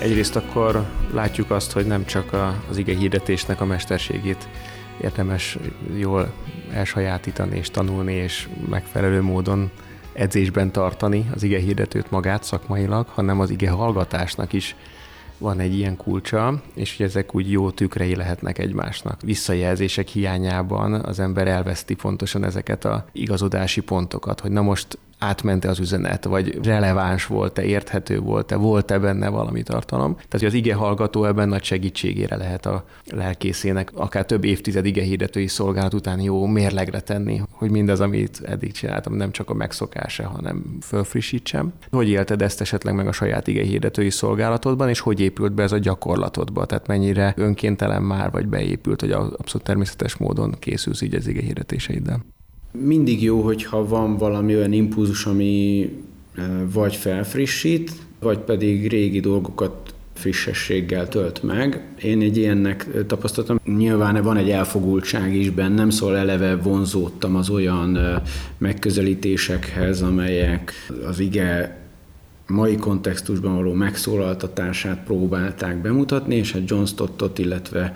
Egyrészt akkor látjuk azt, hogy nem csak az ige hirdetésnek a mesterségét érdemes jól elsajátítani és tanulni, és megfelelő módon edzésben tartani az ige hirdetőt magát szakmailag, hanem az ige hallgatásnak is van egy ilyen kulcsa, és hogy ezek úgy jó tükrei lehetnek egymásnak. Visszajelzések hiányában az ember elveszti pontosan ezeket az igazodási pontokat, hogy na most átment-e az üzenet, vagy releváns volt-e, érthető volt-e benne valami tartalom. Tehát, hogy az ige hallgató ebben nagy segítségére lehet a lelkészének akár több évtized ige hirdetői szolgálat után jó mérlegre tenni, hogy mindaz, amit eddig csináltam, nem csak a megszokása, hanem fölfrissítsem. Hogy élted ezt esetleg meg a saját ige hirdetői szolgálatodban, és hogy épült be ez a gyakorlatodba? Tehát mennyire önkéntelen már, vagy beépült, hogy abszolút természetes módon készülsz így az ige hirdetéseiddel? Mindig jó, hogyha van valami olyan impulzus, ami vagy felfrissít, vagy pedig régi dolgokat frissességgel tölt meg. Én egy ilyennek tapasztaltam. Nyilván van egy elfogultság is bennem, szóval eleve vonzódtam az olyan megközelítésekhez, amelyek az ige mai kontextusban való megszólaltatását próbálták bemutatni, és hát John Stott-ot, illetve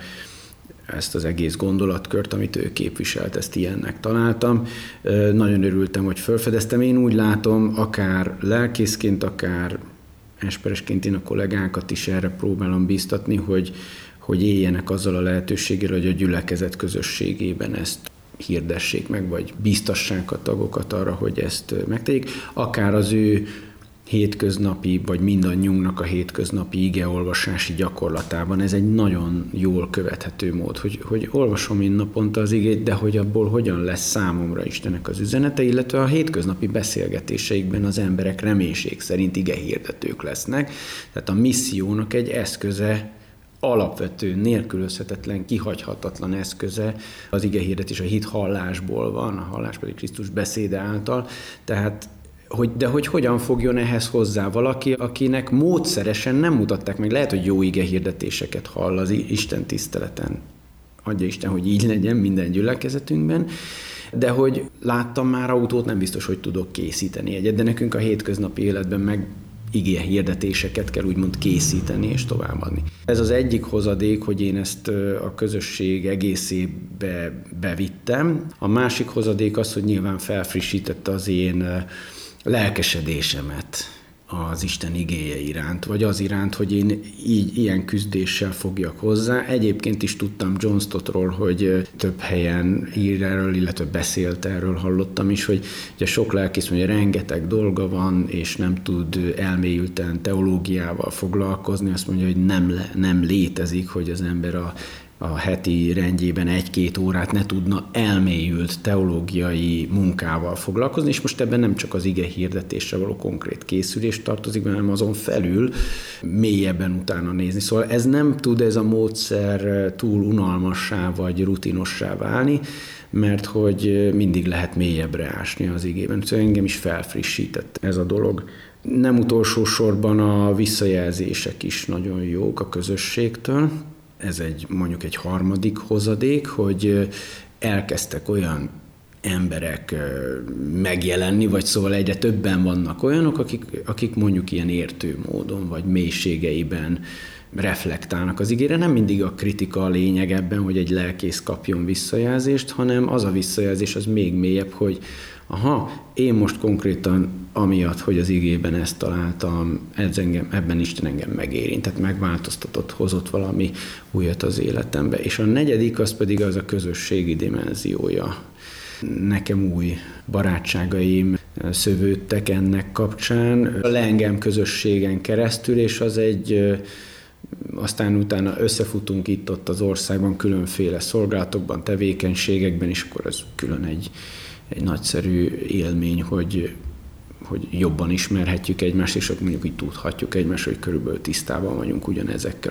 ezt az egész gondolatkört, amit ő képviselt, ezt ilyennek találtam. Nagyon örültem, hogy felfedeztem. Én úgy látom, akár lelkészként, akár esperesként én a kollégákat is erre próbálom bíztatni, hogy éljenek azzal a lehetőséggel, hogy a gyülekezet közösségében ezt hirdessék meg, vagy bíztassák a tagokat arra, hogy ezt megtegyék. Akár az ő hétköznapi, vagy mindannyiunknak a hétköznapi igeolvasási gyakorlatában. Ez egy nagyon jól követhető mód, hogy olvasom én naponta az igét, de hogy abból hogyan lesz számomra Istennek az üzenete, illetve a hétköznapi beszélgetéseikben az emberek reménység szerint igehirdetők lesznek. Tehát a missziónak egy eszköze, alapvető, nélkülözhetetlen, kihagyhatatlan eszköze az igehirdetés, a hit hallásból van, a hallás pedig Krisztus beszéde által. Tehát hogy hogyan fogjon ehhez hozzá valaki, akinek módszeresen nem mutatták meg. Lehet, hogy jó igehirdetéseket hall az Isten tiszteleten. Adja Isten, hogy így legyen minden gyülekezetünkben, de hogy láttam már autót, nem biztos, hogy tudok készíteni egyet, de nekünk a hétköznapi életben meg igéhirdetéseket kell úgymond készíteni és továbbadni. Ez az egyik hozadék, hogy én ezt a közösség egészébe bevittem. A másik hozadék az, hogy nyilván felfrissítette az én lelkesedésemet az Isten igéje iránt, vagy az iránt, hogy én ilyen küzdéssel fogjak hozzá. Egyébként is tudtam John Stottról, hogy több helyen ír erről, illetve beszélt erről, hallottam is, hogy ugye sok lelkész mondja, rengeteg dolga van, és nem tud elmélyülten teológiával foglalkozni. Azt mondja, hogy nem létezik, hogy az ember a heti rendjében 1-2 órát ne tudna elmélyült teológiai munkával foglalkozni, és most ebben nem csak az ige hirdetésre való konkrét készülés tartozik, hanem azon felül mélyebben utána nézni. Szóval ez a módszer túl unalmassá vagy rutinossá válni, mert hogy mindig lehet mélyebbre ásni az igében. Szóval engem is felfrissített ez a dolog. Nem utolsó sorban a visszajelzések is nagyon jók a közösségtől. Ez mondjuk egy harmadik hozadék, hogy elkezdtek olyan emberek megjelenni, vagy szóval egyre többen vannak olyanok, akik mondjuk ilyen értő módon, vagy mélységeiben reflektálnak az igére. Nem mindig a kritika a lényeg ebben, hogy egy lelkész kapjon visszajelzést, hanem az a visszajelzés az még mélyebb, hogy én most konkrétan amiatt, hogy az igében ezt találtam, ebben Isten engem megérintett, megváltoztatott, hozott valami újat az életembe. És a negyedik az pedig az a közösségi dimenziója. Nekem új barátságaim szövődtek ennek kapcsán. A Lengem közösségen keresztül, és az aztán utána összefutunk itt-ott az országban különféle szolgálatokban, tevékenységekben, és akkor ez külön egy nagyszerű élmény, hogy jobban ismerhetjük egymást, és mondjuk így tudhatjuk egymást, hogy körülbelül tisztában vagyunk ugyanezekkel